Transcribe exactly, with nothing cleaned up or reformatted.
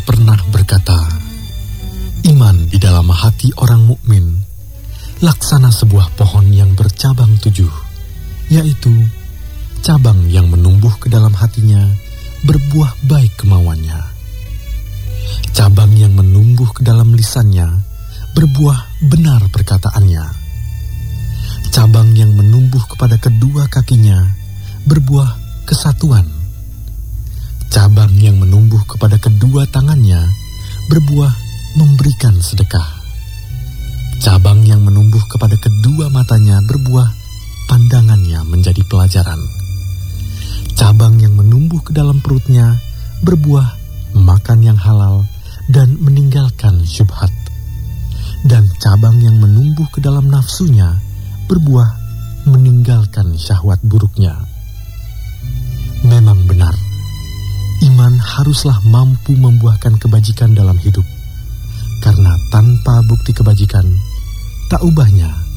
pernah berkata, iman di dalam hati orang mukmin laksana sebuah pohon yang bercabang tujuh, yaitu cabang yang menumbuh ke dalam hatinya berbuah baik kemauannya. Cabang yang menumbuh ke dalam lisannya berbuah benar perkataannya. Cabang yang menumbuh kepada kedua kakinya berbuah kesatuan. Cabang yang menumbuh kepada kedua tangannya berbuah memberikan sedekah. Cabang yang menumbuh kepada kedua matanya berbuah pandangannya menjadi pelajaran. Cabang yang menumbuh ke dalam perutnya berbuah makan yang halal dan meninggalkan syubhat. Dan cabang yang menumbuh ke dalam nafsunya berbuah meninggalkan syahwat buruknya. Memang benar, iman haruslah mampu membuahkan kebajikan dalam hidup, karena tanpa bukti kebajikan, tak ubahnya